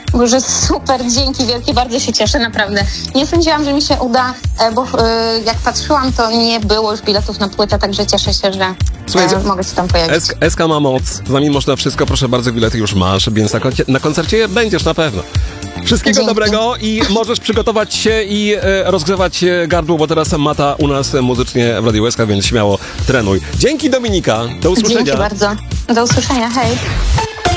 Boże, super, dzięki wielkie, bardzo się cieszę, naprawdę. Nie sądziłam, że mi się uda, bo jak patrzyłam, to nie było już biletów na płytę, także cieszę się, że mogę się tam pojawić. SK ma moc, z nami można wszystko, proszę bardzo, bilety już masz, więc na koncercie będziesz na pewno. Wszystkiego dobrego i możesz przygotować się i rozgrzewać gardło, bo teraz Mata u nas muzycznie w Radiu SK, więc śmiało trenuj. Dzięki, Dominika, do usłyszenia. Dzięki bardzo, do usłyszenia, hej.